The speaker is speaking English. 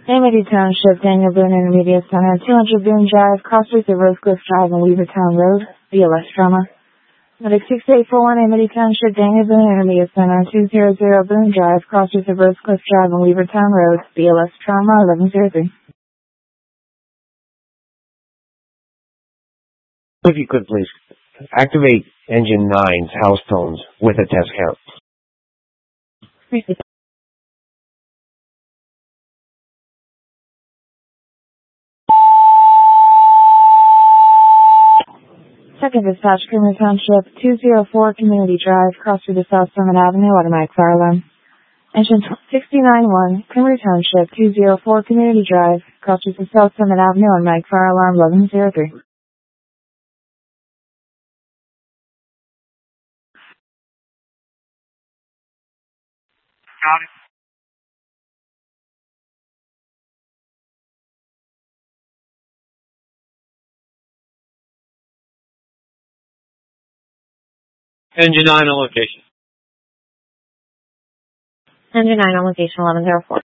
Amity Township, Daniel Boone Intermediate Center, 200 Boone Drive, Crossroads of Rosecliff Drive and Weavertown Road, BLS Trauma. Medic 6841, Amity Township, Daniel Boone Intermediate Center, 200 Boone Drive, Crossroads of Rosecliff Drive and Weavertown Road, BLS Trauma, 1103. If you could please, activate Engine 9's house tones with a test count. Second Dispatch, Creamery Township, 204 Community Drive, Crossroads of South Summit Avenue, automatic fire alarm. Engine 691, Creamery Township, 204 Community Drive, Crossroads of South Summit Avenue, automatic fire alarm, 1103. Got it. Engine 9 on location. Engine 9 on location, 1104.